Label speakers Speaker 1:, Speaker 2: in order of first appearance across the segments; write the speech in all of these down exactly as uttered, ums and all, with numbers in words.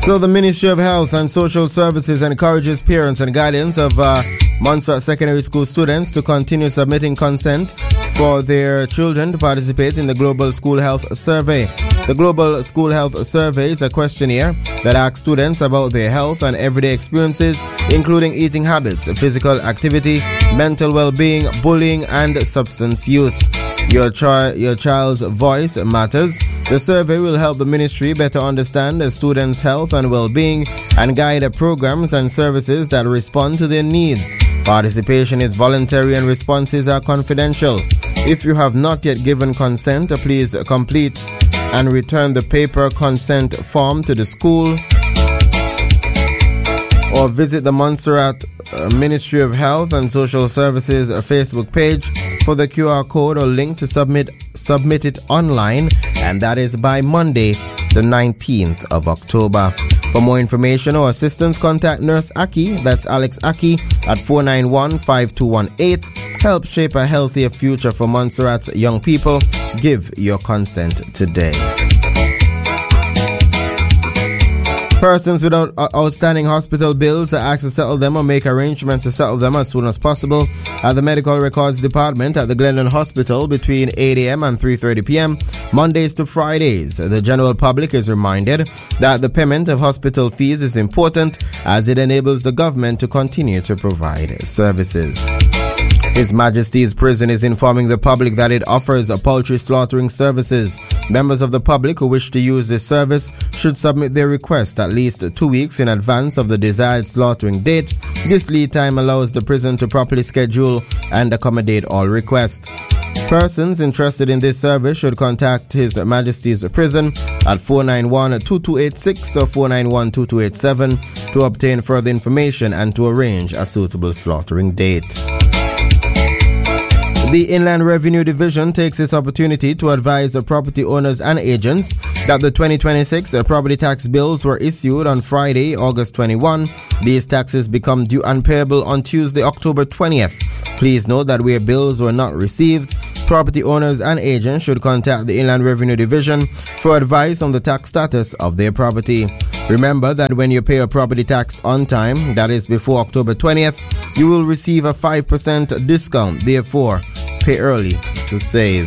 Speaker 1: So the Ministry of Health and Social Services encourages parents and guardians of uh, Montserrat Secondary School students to continue submitting consent for their children to participate in the Global School Health Survey. The Global School Health Survey is a questionnaire that asks students about their health and everyday experiences, including eating habits, physical activity, mental well-being, bullying, and substance use. Your, chi- your child's voice matters. The survey will help the ministry better understand the students' health and well-being and guide programs and services that respond to their needs. Participation is voluntary and responses are confidential. If you have not yet given consent, please complete and return the paper consent form to the school or visit the Montserrat Ministry of Health and Social Services Facebook page for the Q R code or link to submit submit it online, and that is by Monday, the nineteenth of October. For more information or assistance, contact Nurse Aki, that's Alex Aki, at four nine one, five two one eight. Help shape a healthier future for Montserrat's young people. Give your consent today. Persons without outstanding hospital bills are asked to settle them or make arrangements to settle them as soon as possible at the Medical Records Department at the Glendon Hospital between eight a.m. and three thirty p.m. Mondays to Fridays. The general public is reminded that the payment of hospital fees is important as it enables the government to continue to provide services. His Majesty's Prison is informing the public that it offers a poultry slaughtering services. Members of the public who wish to use this service should submit their request at least two weeks in advance of the desired slaughtering date. This lead time allows the prison to properly schedule and accommodate all requests. Persons interested in this service should contact His Majesty's Prison at four nine one, two two eight six or four nine one, two two eight seven to obtain further information and to arrange a suitable slaughtering date. The Inland Revenue Division takes this opportunity to advise the property owners and agents that the twenty twenty-six property tax bills were issued on Friday, August twenty-first. These taxes become due and payable on Tuesday, October twentieth. Please note that where bills were not received, property owners and agents should contact the Inland Revenue Division for advice on the tax status of their property. Remember that when you pay a property tax on time, that is before October twentieth, you will receive a five percent discount. Therefore, pay early to save.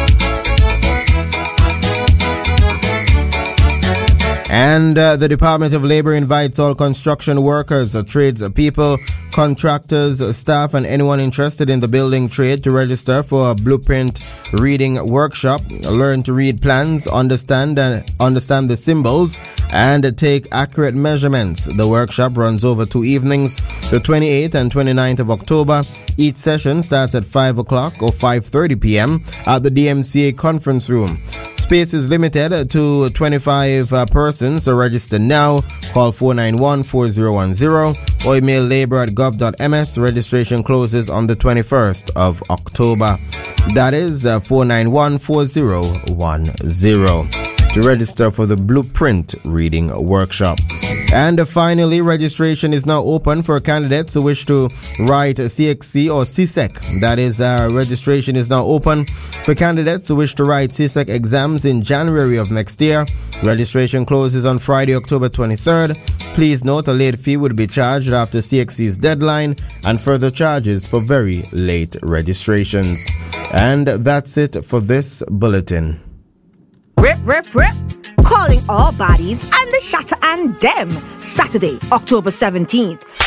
Speaker 1: And uh, the Department of Labor invites all construction workers, uh, trades people, contractors, staff, and anyone interested in the building trade to register for a blueprint reading workshop. Learn to read plans, understand and understand the symbols, and take accurate measurements. The workshop runs over two evenings, the twenty-eighth and twenty-ninth of October. Each session starts at five o'clock or five thirty p.m. at the D M C A conference room. Space is limited to twenty-five uh, persons, so register now. Call four nine one, four zero one zero or email labor at gov dot m s. Registration closes on the twenty-first of October. That is uh, four nine one, four zero one zero to register for the Blueprint Reading Workshop. And uh, finally, registration is now open for candidates who wish to write C X C or C S E C. That is, uh, registration is now open for candidates who wish to write C S E C exams in January of next year. Registration closes on Friday, October twenty-third. Please note a late fee would be charged after C X C's deadline and further charges for very late registrations. And that's it for this bulletin.
Speaker 2: Rip, rip, rip. Calling all bodies and the Shatter and Dem. Saturday, October seventeenth.